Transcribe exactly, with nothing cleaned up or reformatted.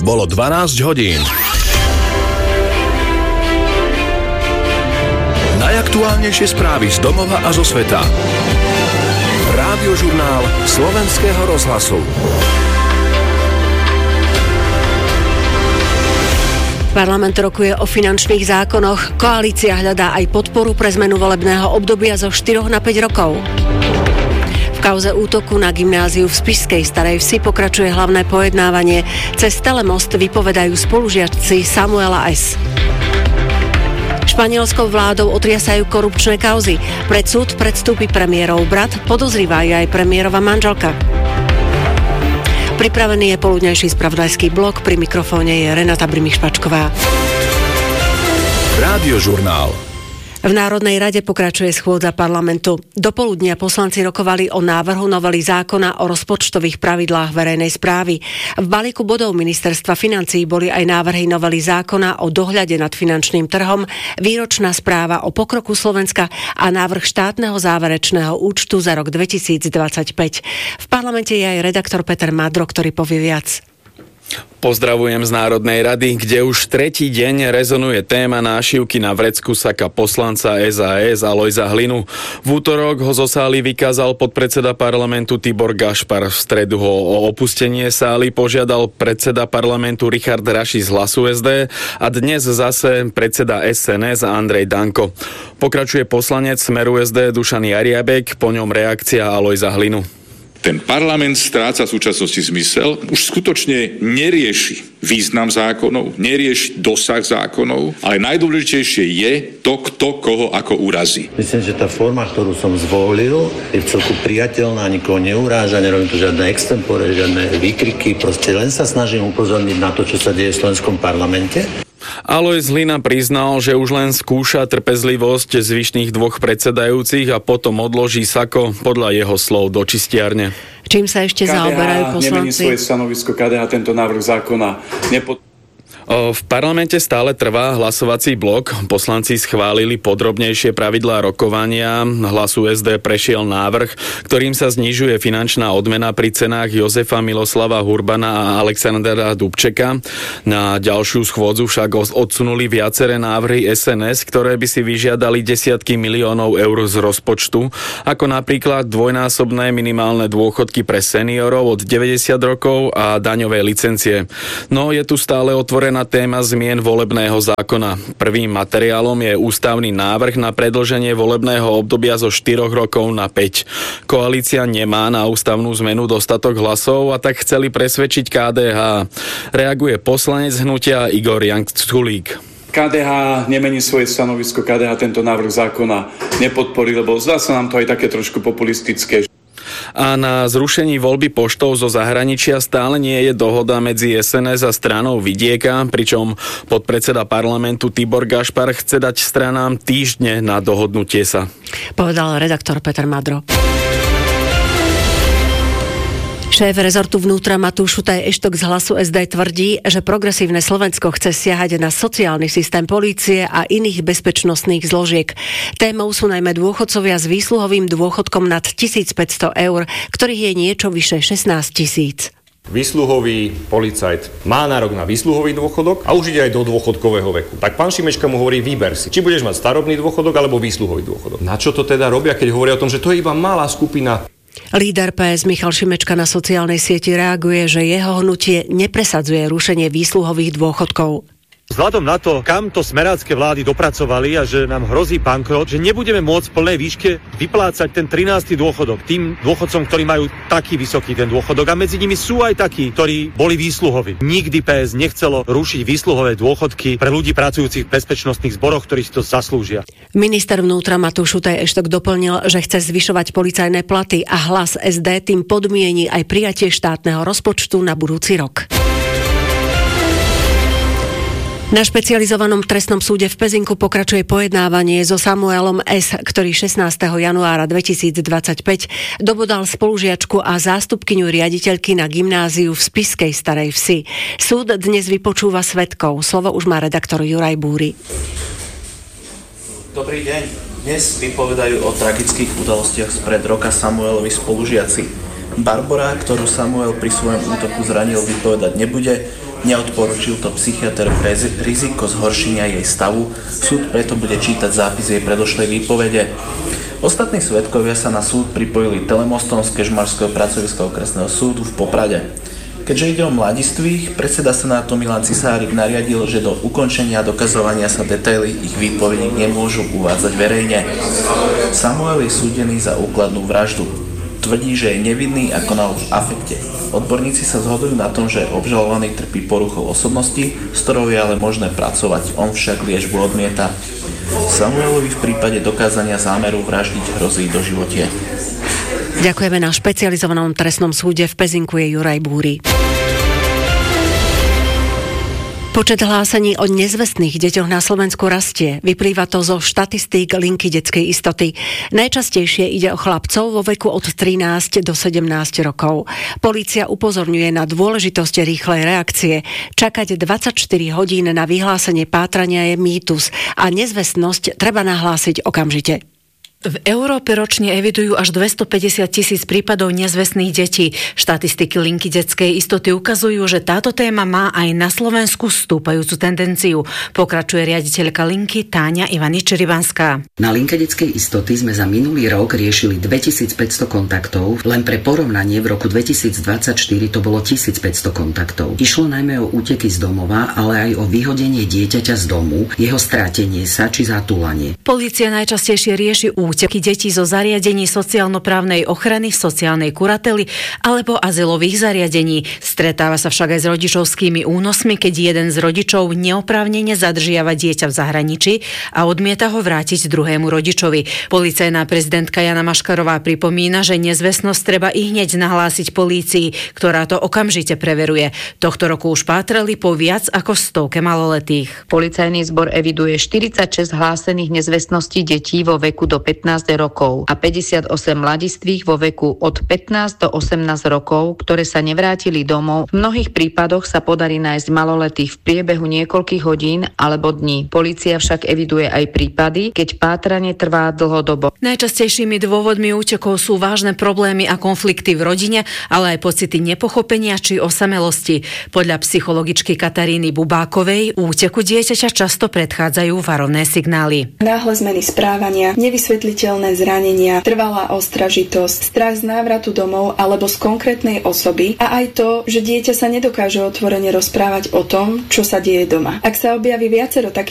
Bolo dvanásť hodín. Najaktuálnejšie správy z domova a zo sveta. Rádiožurnál Slovenského rozhlasu. Parlament rokuje o finančných zákonoch. Koalícia hľadá aj podporu pre zmenu volebného obdobia zo štyroch na päť rokov. V kauze útoku na gymnáziu v Spišskej Starej Vsi pokračuje hlavné pojednávanie. Cez telemost vypovedajú spolužiaci Samuela S. Španielskou vládou otriasajú korupčné kauzy. Pred súd predstúpi premiérov brat, podozrivá je aj premiérova manželka. Pripravený je poludňajší spravodajský blok, pri mikrofóne je Renata Brimiš-Pačková. Rádiožurnál. V Národnej rade pokračuje schôdza parlamentu. Dopoludnia poslanci rokovali o návrhu novely zákona o rozpočtových pravidlách verejnej správy. V balíku bodov ministerstva financií boli aj návrhy novely zákona o dohľade nad finančným trhom, výročná správa o pokroku Slovenska a návrh štátneho záverečného účtu za rok dvetisícdvadsaťpäť. V parlamente je aj redaktor Peter Madro, ktorý povie viac. Pozdravujem z Národnej rady, kde už tretí deň rezonuje téma nášivky na vrecku saka poslanca es a es Alojza Hlinu. V útorok ho zo sály vykázal podpredseda parlamentu Tibor Gašpar. V stredu ho o opustenie sály požiadal predseda parlamentu Richard Raši z Hlasu es dé a dnes zase predseda es en es Andrej Danko. Pokračuje poslanec Smeru es dé Dušan Jariabek, po ňom reakcia Alojza Hlinu. Ten parlament stráca v súčasnosti zmysel, už skutočne nerieši význam zákonov, nerieši dosah zákonov, ale najdôležitejšie je to, kto koho ako urazí. Myslím, že tá forma, ktorú som zvolil, je vcelku priateľná, nikoho neuráža, nerobím tu žiadne extempore, žiadne výkriky, proste len sa snažím upozorniť na to, čo sa deje v slovenskom parlamente. Alojz Hlina priznal, že už len skúša trpezlivosť zvyšných dvoch predsedajúcich a potom odloží sako podľa jeho slov do čistiarne. Čím sa ešte zaoberajú poslanci? Nemení svoje stanovisko, ká dé há tento návrh zákona nepod... V parlamente stále trvá hlasovací blok. Poslanci schválili podrobnejšie pravidlá rokovania. Hlasu es dé prešiel návrh, ktorým sa znižuje finančná odmena pri cenách Jozefa Miloslava Hurbana a Alexandra Dubčeka. Na ďalšiu schôdzu však odsunuli viaceré návrhy es en es, ktoré by si vyžiadali desiatky miliónov eur z rozpočtu, ako napríklad dvojnásobné minimálne dôchodky pre seniorov od deväťdesiat rokov a daňové licencie. No je tu stále otvorená téma zmien volebného zákona. Prvým materiálom je ústavný návrh na predĺženie volebného obdobia zo štyroch rokov na päť. Koalícia nemá na ústavnú zmenu dostatok hlasov a tak chceli presvedčiť ká dé há. Reaguje poslanec hnutia Igor Janculík. ká dé há nemení svoje stanovisko, ká dé há tento návrh zákona nepodporí, lebo zdá sa nám to aj také trošku populistické. A na zrušení voľby poštou zo zahraničia stále nie je dohoda medzi es en es a stranou Vidieka, pričom podpredseda parlamentu Tibor Gašpar chce dať stranám týždne na dohodnutie sa. Povedal redaktor Peter Madro. Šéf rezortu vnútra Matúš Šutaj-Eštok z Hlasu es dé tvrdí, že progresívne Slovensko chce siahať na sociálny systém polície a iných bezpečnostných zložiek. Témou sú najmä dôchodcovia s výsluhovým dôchodkom nad tisícpäťsto eur, ktorých je niečo vyše šestnásť tisíc. Výsluhový policajt má nárok na výsluhový dôchodok a už ide aj do dôchodkového veku. Tak pán Šimečka mu hovorí, vyber si, či budeš mať starobný dôchodok alebo výsluhový dôchodok. Na čo to teda robia, keď hovoria o tom, že to je iba malá skupina? Líder pé es Michal Šimečka na sociálnej sieti reaguje, že jeho hnutie nepresadzuje rušenie výsluhových dôchodkov. Vzhľadom na to, kam to smerácké vlády dopracovali a že nám hrozí bankrot, že nebudeme môcť v plnej výške vyplácať ten trinásty dôchodok tým dôchodcom, ktorí majú taký vysoký ten dôchodok. A medzi nimi sú aj takí, ktorí boli výsluhoví. Nikdy pé es nechcelo rušiť výsluhové dôchodky pre ľudí pracujúcich v bezpečnostných zboroch, ktorí si to zaslúžia. Minister vnútra Matúš Šutaj-Eštok doplnil, že chce zvyšovať policajné platy a Hlas es dé tým podmieni aj prijatie štátneho rozpočtu na budúci rok. Na špecializovanom trestnom súde v Pezinku pokračuje pojednávanie so Samuelom S., ktorý šestnásteho januára dvetisícdvadsaťpäť dobodal spolužiačku a zástupkyňu riaditeľky na gymnáziu v Spišskej Starej Vsi. Súd dnes vypočúva svedkov. Slovo už má redaktor Juraj Búry. Dobrý deň. Dnes vypovedajú o tragických udalostiach spred roka Samuelovi spolužiaci. Barbora, ktorú Samuel pri svojom útoku zranil, vypovedať nebude. Neodporučil to psychiatr pre riziko zhoršenia jej stavu. Súd preto bude čítať zápis jej predošlej výpovede. Ostatní svedkovia sa na súd pripojili telemostom z Kežmarského pracoviska okresného súdu v Poprade. Keďže ide o mladistvých, predseda Senátu Milan Cisárik nariadil, že do ukončenia dokazovania sa detaily ich výpovedí nemôžu uvádzať verejne. Samuel je súdený za úkladnú vraždu. Tvrdí, že je nevinný a konal v afekte. Odborníci sa zhodujú na tom, že obžalovaný trpí poruchou osobnosti, s ktorou je ale možné pracovať. On však liečbu odmieta. Samuelovi v prípade dokázania zámeru vraždiť hrozí doživotie. Ďakujeme. Na špecializovanom trestnom súde v Pezinku je Juraj Búry. Počet hlásení o nezvestných deťoch na Slovensku rastie. Vyplýva to zo štatistík linky detskej istoty. Najčastejšie ide o chlapcov vo veku od trinásť do sedemnásť rokov. Polícia upozorňuje na dôležitosť rýchlej reakcie. Čakať dvadsaťštyri hodín na vyhlásenie pátrania je mýtus a nezvestnosť treba nahlásiť okamžite. V Európe ročne evidujú až dvestopäťdesiat tisíc prípadov nezvestných detí. Štatistiky linky detskej istoty ukazujú, že táto téma má aj na Slovensku stúpajúcu tendenciu. Pokračuje riaditeľka linky Táňa Ivanič-Rybanská. Na linke detskej istoty sme za minulý rok riešili dvetisícpäťsto kontaktov. Len pre porovnanie v roku dvetisícdvadsaťštyri to bolo tisícpäťsto kontaktov. Išlo najmä o úteky z domova, ale aj o vyhodenie dieťaťa z domu, jeho strátenie sa či zatúlanie. Polícia najčastejšie rieši úteky detí zo zariadení sociálno-právnej ochrany, sociálnej kurately alebo azylových zariadení. Stretáva sa však aj s rodičovskými únosmi, keď jeden z rodičov neoprávnene zadržiava dieťa v zahraničí a odmieta ho vrátiť druhému rodičovi. Policajná prezidentka Jana Maškarová pripomína, že nezvestnosť treba i hneď nahlásiť polícii, ktorá to okamžite preveruje. Tohto roku už pátrali po viac ako stovke maloletých. Policajný zbor eviduje štyridsaťšesť hlásených nezvestností detí vo veku do pätnásť rokov a päťdesiatosem mladistvých vo veku od pätnásť do osemnásť rokov, ktoré sa nevrátili domov. V mnohých prípadoch sa podarí nájsť maloletých v priebehu niekoľkých hodín alebo dní. Polícia však eviduje aj prípady, keď pátranie trvá dlhodobo. Najčastejšími dôvodmi útekov sú vážne problémy a konflikty v rodine, ale aj pocity nepochopenia či osamelosti. Podľa psychologičky Kataríny Bubákovej úteku dieťaťa často predchádzajú varovné signály. Náhle zmeny správania, nevysvetliteľné zranenia, trvalá ostražitosť, strach z návratu domov alebo z konkrétnej osoby a aj to, že dieťa sa nedokáže otvorene rozprávať o tom, čo sa deje doma. Ak sa objaví viacero takých